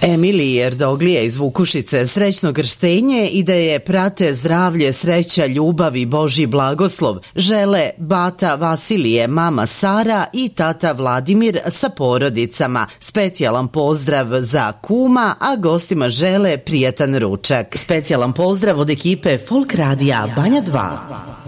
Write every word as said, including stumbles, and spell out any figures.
Emiliji Erdoglije iz Vukušice srećno krštenje i da je prate zdravlje, sreća, ljubav i Božji blagoslov žele bata Vasilije, mama Sara i tata Vladimir sa porodicama. Specijalan pozdrav za kuma, a gostima žele prijatan ručak. Specijalan pozdrav od ekipe Folk Radija Banja dva.